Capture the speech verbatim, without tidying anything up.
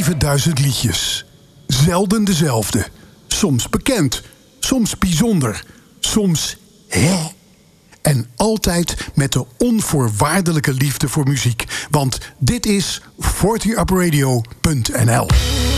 zevenduizend liedjes. Zelden dezelfde. Soms bekend, soms bijzonder, soms hè. En altijd met de onvoorwaardelijke liefde voor muziek. Want dit is forty up radio punt n l.